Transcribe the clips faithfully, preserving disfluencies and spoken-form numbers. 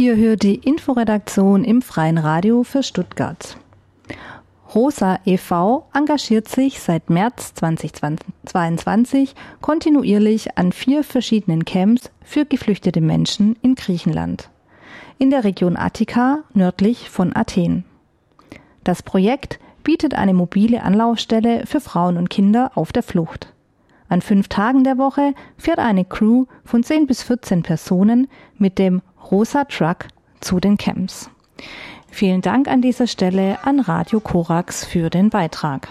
Ihr hört die Inforedaktion im Freien Radio für Stuttgart. ROSA e V engagiert sich seit März zweitausendzweiundzwanzig kontinuierlich an vier verschiedenen Camps für geflüchtete Menschen in Griechenland, in der Region Attika nördlich von Athen. Das Projekt bietet eine mobile Anlaufstelle für Frauen und Kinder auf der Flucht. An fünf Tagen der Woche fährt eine Crew von zehn bis vierzehn Personen mit dem ROSA Truck zu den Camps. Vielen Dank an dieser Stelle an Radio Korax für den Beitrag.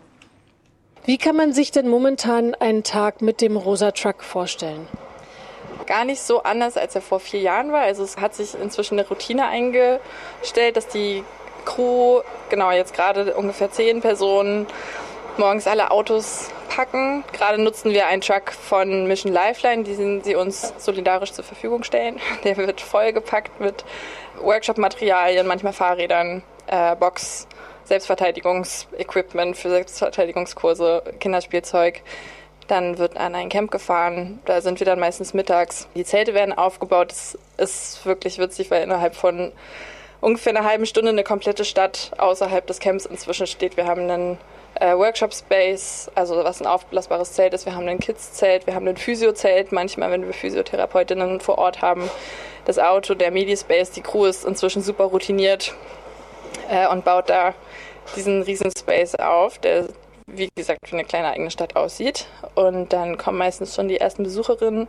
Wie kann man sich denn momentan einen Tag mit dem ROSA Truck vorstellen? Gar nicht so anders, als er vor vier Jahren war. Also es hat sich inzwischen eine Routine eingestellt, dass die Crew, genau jetzt gerade ungefähr zehn Personen, morgens alle Autos packen. Gerade nutzen wir einen Truck von Mission Lifeline, die sie uns solidarisch zur Verfügung stellen. Der wird vollgepackt mit Workshop-Materialien, manchmal Fahrrädern, äh, Box, Selbstverteidigungsequipment für Selbstverteidigungskurse, Kinderspielzeug. Dann wird an ein Camp gefahren, da sind wir dann meistens mittags. Die Zelte werden aufgebaut, das ist wirklich witzig, weil innerhalb von ungefähr einer halben Stunde eine komplette Stadt außerhalb des Camps inzwischen steht. Wir haben einen äh, Workshop-Space, also was ein aufblasbares Zelt ist. Wir haben ein Kids-Zelt, wir haben ein Physio-Zelt, manchmal, wenn wir Physiotherapeutinnen vor Ort haben. Das Auto, der Medi-Space, die Crew ist inzwischen super routiniert äh, und baut da diesen riesen Space auf, der, wie gesagt, wie eine kleine eigene Stadt aussieht. Und dann kommen meistens schon die ersten Besucherinnen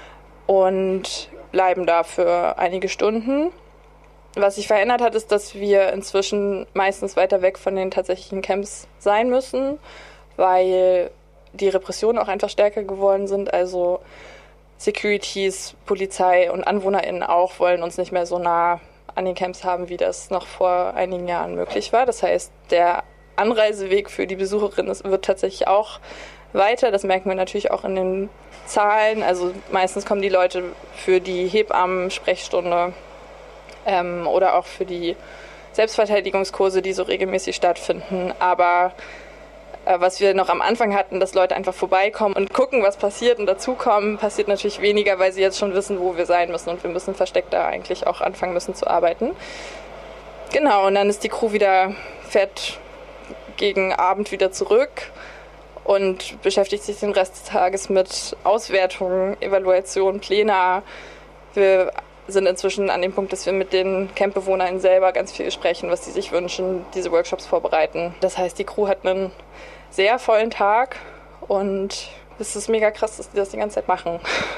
und bleiben da für einige Stunden. Was sich verändert hat, ist, dass wir inzwischen meistens weiter weg von den tatsächlichen Camps sein müssen, weil die Repressionen auch einfach stärker geworden sind. Also Securities, Polizei und AnwohnerInnen auch wollen uns nicht mehr so nah an den Camps haben, wie das noch vor einigen Jahren möglich war. Das heißt, der Anreiseweg für die Besucherinnen wird tatsächlich auch weiter. Das merken wir natürlich auch in den Zahlen. Also meistens kommen die Leute für die Hebammen-Sprechstunde ähm, oder auch für die Selbstverteidigungskurse, die so regelmäßig stattfinden. Aber äh, was wir noch am Anfang hatten, dass Leute einfach vorbeikommen und gucken, was passiert und dazukommen, passiert natürlich weniger, weil sie jetzt schon wissen, wo wir sein müssen. Und wir müssen versteckt da eigentlich auch anfangen müssen zu arbeiten. Genau, und dann ist die Crew wieder, fährt gegen Abend wieder zurück und beschäftigt sich den Rest des Tages mit Auswertungen, Evaluation, Pläne. Wir sind inzwischen an dem Punkt, dass wir mit den Campbewohnern selber ganz viel sprechen, was sie sich wünschen, diese Workshops vorbereiten. Das heißt, die Crew hat einen sehr vollen Tag und es ist mega krass, dass die das die ganze Zeit machen.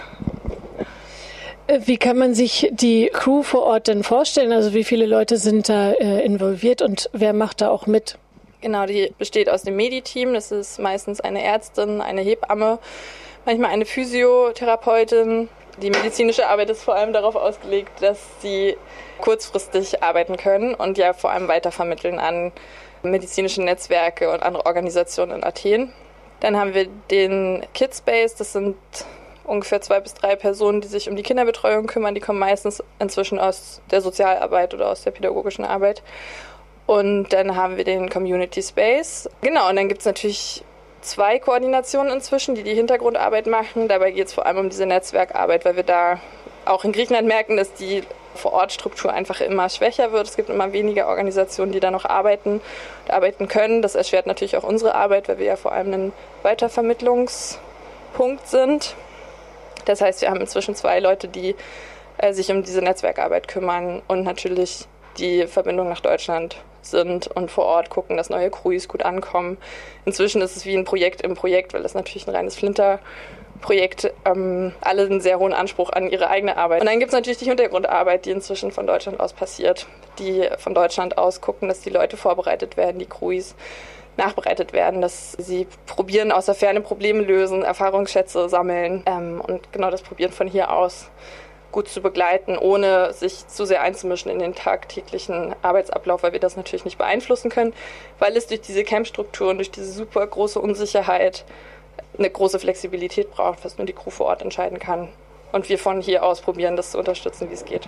Wie kann man sich die Crew vor Ort denn vorstellen? Also wie viele Leute sind da äh, involviert und wer macht da auch mit? Genau, die besteht aus dem Medi-Team. Das ist meistens eine Ärztin, eine Hebamme, manchmal eine Physiotherapeutin. Die medizinische Arbeit ist vor allem darauf ausgelegt, dass sie kurzfristig arbeiten können und ja vor allem weitervermitteln an medizinische Netzwerke und andere Organisationen in Athen. Dann haben wir den Kids Space. Das sind ungefähr zwei bis drei Personen, die sich um die Kinderbetreuung kümmern. Die kommen meistens inzwischen aus der Sozialarbeit oder aus der pädagogischen Arbeit. Und dann haben wir den Community Space. Genau, und dann gibt es natürlich zwei Koordinationen inzwischen, die die Hintergrundarbeit machen. Dabei geht es vor allem um diese Netzwerkarbeit, weil wir da auch in Griechenland merken, dass die Vor-Ort-Struktur einfach immer schwächer wird. Es gibt immer weniger Organisationen, die da noch arbeiten und arbeiten können. Das erschwert natürlich auch unsere Arbeit, weil wir ja vor allem ein Weitervermittlungspunkt sind. Das heißt, wir haben inzwischen zwei Leute, die äh, sich um diese Netzwerkarbeit kümmern und natürlich die Verbindung nach Deutschland sind und vor Ort gucken, dass neue Crews gut ankommen. Inzwischen ist es wie ein Projekt im Projekt, weil das natürlich ein reines Flinter-Projekt, ähm, alle einen sehr hohen Anspruch an ihre eigene Arbeit. Und dann gibt es natürlich die Hintergrundarbeit, die inzwischen von Deutschland aus passiert, die von Deutschland aus gucken, dass die Leute vorbereitet werden, die Crews nachbereitet werden, dass sie probieren, aus der Ferne Probleme lösen, Erfahrungsschätze sammeln ähm, und genau das probieren von hier aus gut zu begleiten, ohne sich zu sehr einzumischen in den tagtäglichen Arbeitsablauf, weil wir das natürlich nicht beeinflussen können, weil es durch diese Campstruktur und durch diese super große Unsicherheit eine große Flexibilität braucht, was nur die Crew vor Ort entscheiden kann. Und wir von hier aus probieren, das zu unterstützen, wie es geht.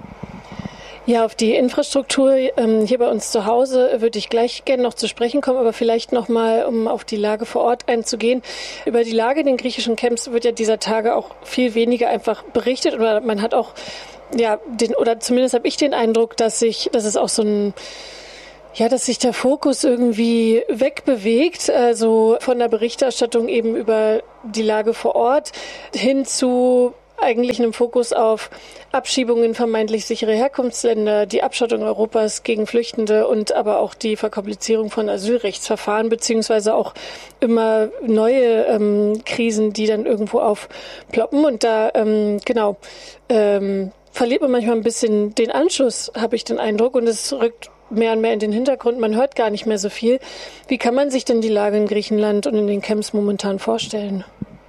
Ja, auf die Infrastruktur ähm, hier bei uns zu Hause würde ich gleich gerne noch zu sprechen kommen, aber vielleicht noch mal, um auf die Lage vor Ort einzugehen. Über die Lage in den griechischen Camps wird ja dieser Tage auch viel weniger einfach berichtet oder man hat auch ja, den, oder zumindest habe ich den Eindruck, dass sich, dass es auch so ein, ja, dass sich der Fokus irgendwie wegbewegt, also von der Berichterstattung eben über die Lage vor Ort hin zu eigentlich einem Fokus auf Abschiebungen in vermeintlich sichere Herkunftsländer, die Abschottung Europas gegen Flüchtende und aber auch die Verkomplizierung von Asylrechtsverfahren, beziehungsweise auch immer neue ähm, Krisen, die dann irgendwo aufploppen. Und da, ähm, genau, ähm, verliert man manchmal ein bisschen den Anschluss, habe ich den Eindruck, und es rückt mehr und mehr in den Hintergrund. Man hört gar nicht mehr so viel. Wie kann man sich denn die Lage in Griechenland und in den Camps momentan vorstellen?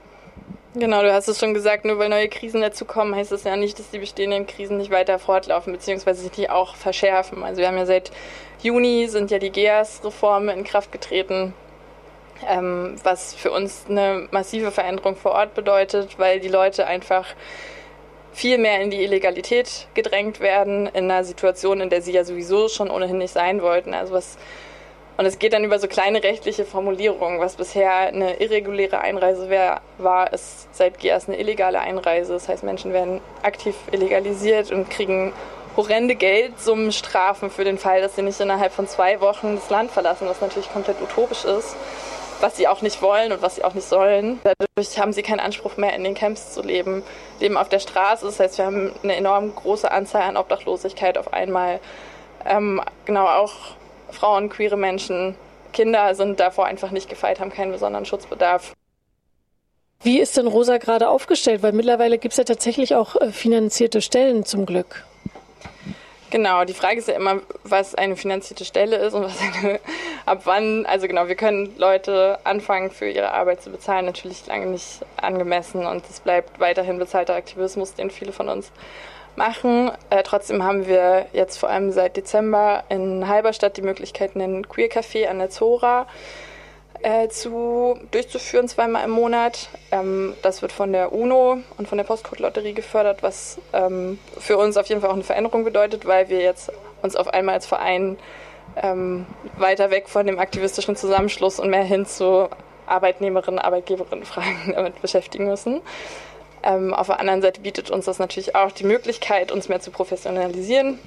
Genau, du hast es schon gesagt, nur weil neue Krisen dazukommen, heißt das ja nicht, dass die bestehenden Krisen nicht weiter fortlaufen, beziehungsweise sich die auch verschärfen. Also wir haben ja seit Juni sind ja die G E A S-Reformen in Kraft getreten, ähm, was für uns eine massive Veränderung vor Ort bedeutet, weil die Leute einfach viel mehr in die Illegalität gedrängt werden, in einer Situation, in der sie ja sowieso schon ohnehin nicht sein wollten. Also was Und es geht dann über so kleine rechtliche Formulierungen. Was bisher eine irreguläre Einreise wär, war, ist seit G E A S eine illegale Einreise. Das heißt, Menschen werden aktiv illegalisiert und kriegen horrende Geldsummenstrafen für den Fall, dass sie nicht innerhalb von zwei Wochen das Land verlassen, was natürlich komplett utopisch ist, was sie auch nicht wollen und was sie auch nicht sollen. Dadurch haben sie keinen Anspruch mehr, in den Camps zu leben, leben auf der Straße. Das heißt, wir haben eine enorm große Anzahl an Obdachlosigkeit auf einmal. Ähm, genau, auch Frauen, queere Menschen, Kinder sind davor einfach nicht gefeit, haben keinen besonderen Schutzbedarf. Wie ist denn Rosa gerade aufgestellt? Weil mittlerweile gibt es ja tatsächlich auch äh, finanzierte Stellen zum Glück. Genau, die Frage ist ja immer, was eine finanzierte Stelle ist und was eine, ab wann. Also genau, wir können Leute anfangen, für ihre Arbeit zu bezahlen, natürlich lange nicht angemessen, und es bleibt weiterhin bezahlter Aktivismus, den viele von uns machen. Äh, trotzdem haben wir jetzt vor allem seit Dezember in Halberstadt die Möglichkeit, einen Queer-Café an der Zora äh, zu, durchzuführen, zweimal im Monat. Ähm, das wird von der UNO und von der Postcode-Lotterie gefördert, was ähm, für uns auf jeden Fall auch eine Veränderung bedeutet, weil wir jetzt uns auf einmal als Verein ähm, weiter weg von dem aktivistischen Zusammenschluss und mehr hin zu Arbeitnehmerinnen, Arbeitgeberinnen-Fragen damit beschäftigen müssen. Ähm, auf der anderen Seite bietet uns das natürlich auch die Möglichkeit, uns mehr zu professionalisieren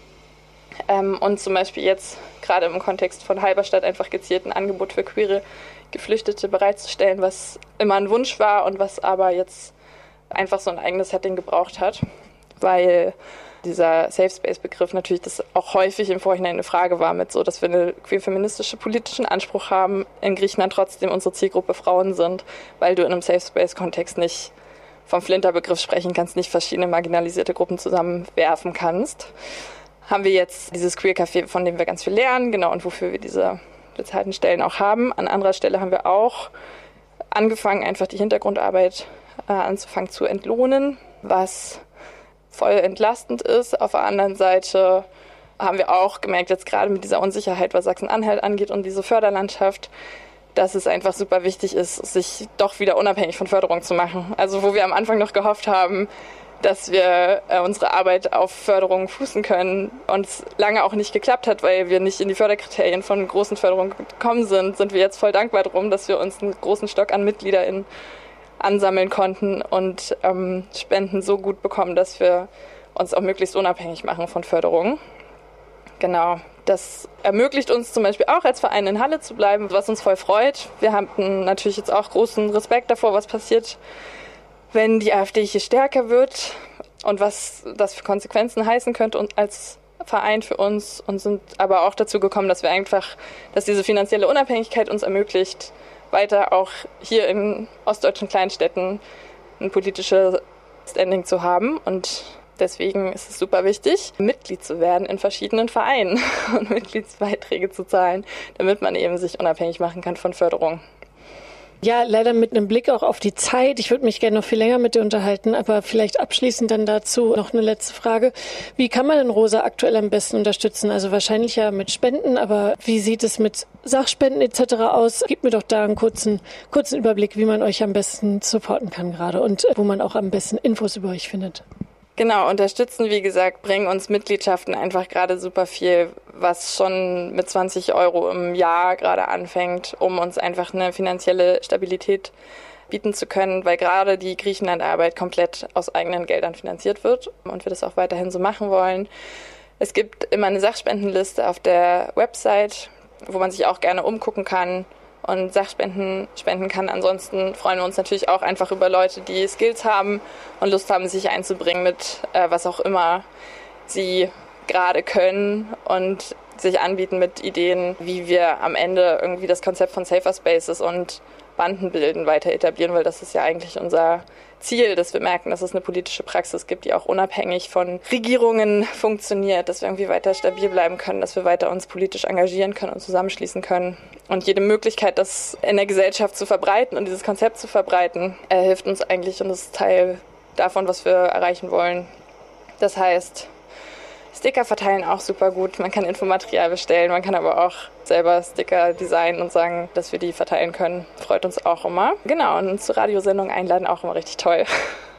ähm, und zum Beispiel jetzt gerade im Kontext von Halberstadt einfach gezielt ein Angebot für queere Geflüchtete bereitzustellen, was immer ein Wunsch war und was aber jetzt einfach so ein eigenes Setting gebraucht hat, weil dieser Safe Space-Begriff natürlich das auch häufig im Vorhinein eine Frage war mit so, dass wir einen queer-feministischen politischen Anspruch haben, in Griechenland trotzdem unsere Zielgruppe Frauen sind, weil du in einem Safe Space-Kontext nicht vom Flinter-Begriff sprechen kannst, nicht verschiedene marginalisierte Gruppen zusammenwerfen kannst, haben wir jetzt dieses Queer-Café, von dem wir ganz viel lernen, genau, und wofür wir diese bezahlten Stellen auch haben. An anderer Stelle haben wir auch angefangen, einfach die Hintergrundarbeit äh, anzufangen zu entlohnen, was voll entlastend ist. Auf der anderen Seite haben wir auch gemerkt, jetzt gerade mit dieser Unsicherheit, was Sachsen-Anhalt angeht und diese Förderlandschaft, dass es einfach super wichtig ist, sich doch wieder unabhängig von Förderung zu machen. Also wo wir am Anfang noch gehofft haben, dass wir äh, unsere Arbeit auf Förderung fußen können und es lange auch nicht geklappt hat, weil wir nicht in die Förderkriterien von großen Förderungen gekommen sind, sind wir jetzt voll dankbar darum, dass wir uns einen großen Stock an MitgliederInnen ansammeln konnten und ähm, Spenden so gut bekommen, dass wir uns auch möglichst unabhängig machen von Förderungen. Genau, das ermöglicht uns zum Beispiel auch als Verein in Halle zu bleiben, was uns voll freut. Wir haben natürlich jetzt auch großen Respekt davor, was passiert, wenn die AfD hier stärker wird und was das für Konsequenzen heißen könnte und als Verein für uns, und sind aber auch dazu gekommen, dass wir einfach, dass diese finanzielle Unabhängigkeit uns ermöglicht, weiter auch hier in ostdeutschen Kleinstädten ein politisches Standing zu haben, und deswegen ist es super wichtig, Mitglied zu werden in verschiedenen Vereinen und Mitgliedsbeiträge zu zahlen, damit man eben sich unabhängig machen kann von Förderung. Ja, leider mit einem Blick auch auf die Zeit. Ich würde mich gerne noch viel länger mit dir unterhalten, aber vielleicht abschließend dann dazu noch eine letzte Frage. Wie kann man denn Rosa aktuell am besten unterstützen? Also wahrscheinlich ja mit Spenden, aber wie sieht es mit Sachspenden et cetera aus? Gib mir doch da einen kurzen, kurzen Überblick, wie man euch am besten supporten kann gerade und wo man auch am besten Infos über euch findet. Genau, unterstützen, wie gesagt, bringen uns Mitgliedschaften einfach gerade super viel, was schon mit zwanzig Euro im Jahr gerade anfängt, um uns einfach eine finanzielle Stabilität bieten zu können, weil gerade die Griechenland-Arbeit komplett aus eigenen Geldern finanziert wird und wir das auch weiterhin so machen wollen. Es gibt immer eine Sachspendenliste auf der Website, wo man sich auch gerne umgucken kann und Sachspenden spenden kann. Ansonsten freuen wir uns natürlich auch einfach über Leute, die Skills haben und Lust haben, sich einzubringen mit äh, was auch immer sie gerade können und sich anbieten mit Ideen, wie wir am Ende irgendwie das Konzept von Safer Spaces und Bandenbilden weiter etablieren, weil das ist ja eigentlich unser Ziel, dass wir merken, dass es eine politische Praxis gibt, die auch unabhängig von Regierungen funktioniert, dass wir irgendwie weiter stabil bleiben können, dass wir weiter uns politisch engagieren können und zusammenschließen können. Und jede Möglichkeit, das in der Gesellschaft zu verbreiten und dieses Konzept zu verbreiten, äh, hilft uns eigentlich und ist Teil davon, was wir erreichen wollen. Das heißt, Sticker verteilen auch super gut. Man kann Infomaterial bestellen, man kann aber auch selber Sticker designen und sagen, dass wir die verteilen können. Freut uns auch immer. Genau, und zur Radiosendung einladen auch immer richtig toll.